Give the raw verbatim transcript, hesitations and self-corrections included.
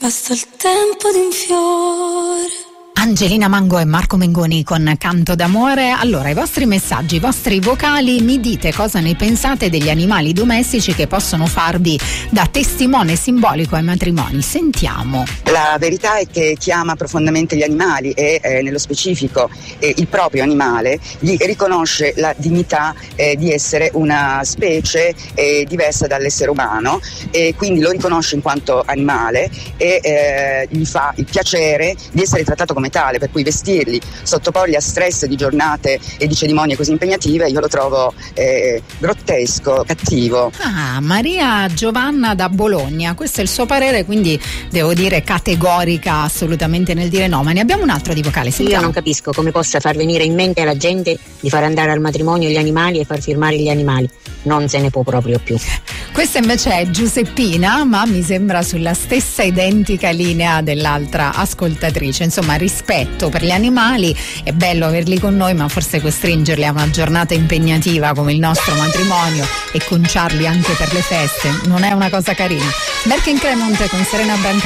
basta il tempo di un fiore. Angelina Mango e Marco Mengoni con Canto d'amore. Allora, i vostri messaggi, i vostri vocali, mi dite cosa ne pensate degli animali domestici che possono farvi da testimone simbolico ai matrimoni. Sentiamo. La verità è che chi ama profondamente gli animali e eh, nello specifico eh, il proprio animale gli riconosce la dignità eh, di essere una specie eh, diversa dall'essere umano, e quindi lo riconosce in quanto animale e eh, gli fa il piacere di essere trattato come tale, per cui vestirli, sottoporli a stress di giornate e di cerimonie così impegnative, io lo trovo eh, grottesco, cattivo. Ah, Maria Giovanna da Bologna, questo è il suo parere, quindi devo dire categorica assolutamente nel dire no. Ma ne abbiamo un altro di vocale, sentiamo. Io non capisco come possa far venire in mente alla gente di far andare al matrimonio gli animali e far firmare gli animali, non se ne può proprio più. Questa invece è Giuseppina, ma mi sembra sulla stessa identica linea dell'altra ascoltatrice. Insomma, rispetto per gli animali, è bello averli con noi, ma forse costringerli a una giornata impegnativa come il nostro matrimonio e conciarli anche per le feste non è una cosa carina. Berken Cremonte con Serena Brancati.